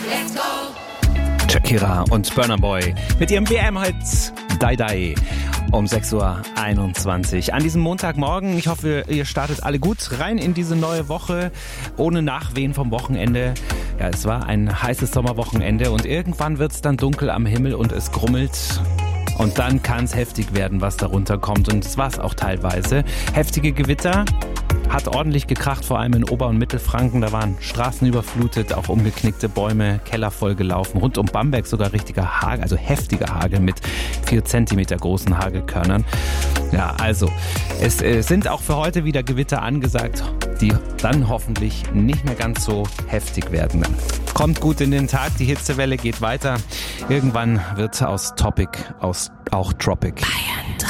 Shakira und Burna Boy mit ihrem WM-Hit Die Die um 6:21 Uhr. An diesem Montagmorgen, ich hoffe, ihr startet alle gut rein in diese neue Woche, ohne Nachwehen vom Wochenende. Ja, es war ein heißes Sommerwochenende und irgendwann wird es dann dunkel am Himmel und es grummelt. Und dann kann es heftig werden, was darunter kommt. Und das war es auch teilweise. Heftige Gewitter. Hat ordentlich gekracht, vor allem in Ober- und Mittelfranken. Da waren Straßen überflutet, auch umgeknickte Bäume, Keller vollgelaufen. Rund um Bamberg sogar richtiger Hagel, also heftiger Hagel mit 4 Zentimeter großen Hagelkörnern. Ja, also es sind auch für heute wieder Gewitter angesagt, die dann hoffentlich nicht mehr ganz so heftig werden. Kommt gut in den Tag, die Hitzewelle geht weiter. Irgendwann wird aus Topic auch Tropic.